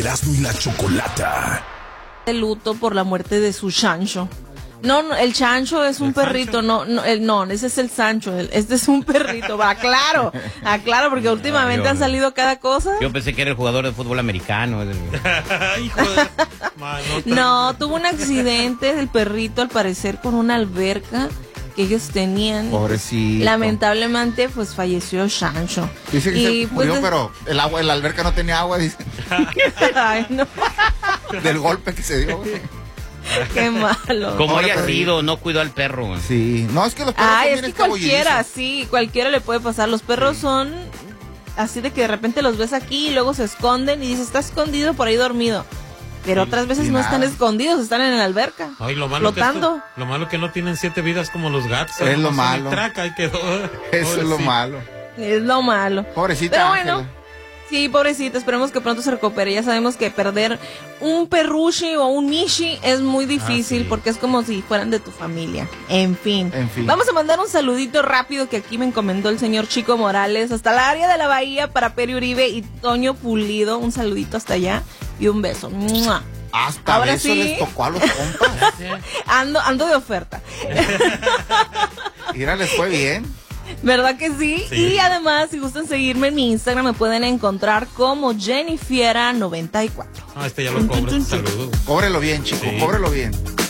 Erasmo y la Chocolata. De luto por la muerte de su chancho. No, el chancho es un perrito, no, ese es el Sancho, este es un perrito, aclaro, porque últimamente han salido cada cosa. Yo pensé que era el jugador de fútbol americano. Hijo de... No, tuvo un accidente el perrito, al parecer, con una alberca que ellos tenían. Pobrecito. Lamentablemente, pues falleció Sancho. Dice que Y, se murió, pues, pero el agua, la alberca no tenía agua, dice. Ay, no, Del golpe que se dio. qué malo. Como Pobre haya perrito. sido, no cuidó al perro. Sí, no, es que los perros Ay, son es bien que cualquiera, escabullidizos. sí, cualquiera le puede pasar. Los perros son así de que de repente los ves aquí y luego se esconden y dices, está escondido por ahí dormido. Pero otras veces y no nada. están escondidos, están en la alberca. Ay, lo malo flotando. lo malo que no tienen 7 vidas como los gatos. Es lo Nomás malo. una traca y quedó. Eso es lo Pobrecito. malo. Es lo malo. Pobrecita Pero bueno, Ángela. sí, pobrecita, esperemos que pronto se recupere. Ya sabemos que perder un perrushi o un mishi es muy difícil sí. porque es como si fueran de tu familia. En fin. En fin. Vamos a mandar un saludito rápido que aquí me encomendó el señor Chico Morales hasta la área de la Bahía para Peri Uribe y Toño Pulido. Un saludito hasta allá y un beso. ¡Mua! Hasta Ahora eso sí. les tocó a los compas. Ando de oferta. Mira, les fue bien. ¿Verdad que sí? Sí. Y además, si gustan seguirme en mi Instagram, me pueden encontrar como Jennifiera94. Ah, este ya lo cobro. Saludos. Cóbrelo bien, chico, Sí. cóbrelo bien.